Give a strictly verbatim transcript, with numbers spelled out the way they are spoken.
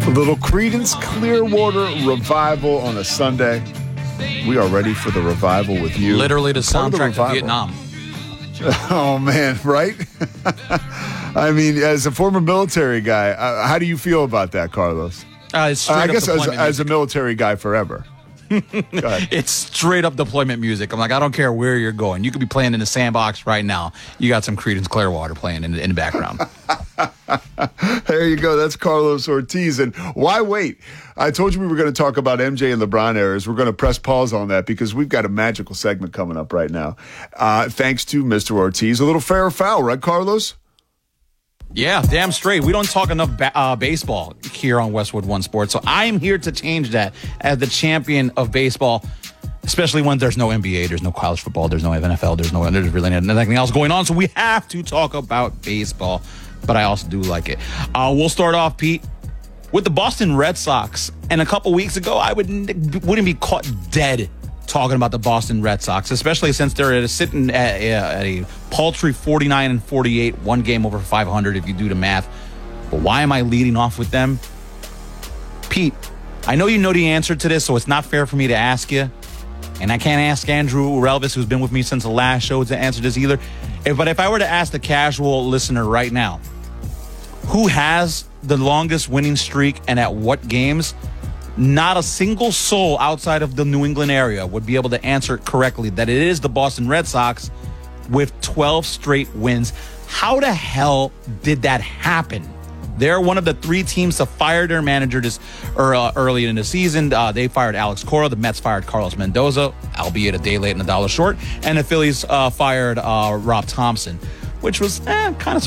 A little Creedence Clearwater Revival on a Sunday. We are ready for the revival with you. Literally the soundtrack to Vietnam. Oh, man, right? I mean, as a former military guy, uh, how do you feel about that, Carlos? Uh, it's straight uh, I up guess as, deployment as a military guy forever. It's straight up deployment music. I'm like, I don't care where you're going. You could be playing in the sandbox right now. You got some Creedence Clearwater playing in the, in the background. There you go. That's Carlos Ortiz. And why wait? I told you we were going to talk about M J and LeBron eras. We're going to press pause on that because we've got a magical segment coming up right now. Uh, thanks to Mister Ortiz. A little fair or foul, right, Carlos? Yeah, damn straight. We don't talk enough ba- uh, baseball here on Westwood One Sports. So I'm here to change that as the champion of baseball, especially when there's no N B A, there's no college football, there's no N F L, there's no there's really nothing else going on. So we have to talk about baseball, but I also do like it. Uh, we'll start off, Pete, with the Boston Red Sox. And a couple weeks ago, I would, wouldn't be caught dead talking about the Boston Red Sox, especially since they're sitting at, at a paltry forty-nine and forty-eight, one game over five hundred if you do the math. But why am I leading off with them? Pete, I know you know the answer to this, so it's not fair for me to ask you. And I can't ask Andrew Urelvis, who's been with me since the last show, to answer this either. If, but if I were to ask the casual listener right now, who has the longest winning streak and at what games? Not a single soul outside of the New England area would be able to answer it correctly that it is the Boston Red Sox with twelve straight wins. How the hell did that happen? They're one of the three teams to fire their manager this or, uh, early in the season. Uh, they fired Alex Cora. The Mets fired Carlos Mendoza, albeit a day late and a dollar short. And the Phillies uh, fired uh, Rob Thompson, which was eh, kind of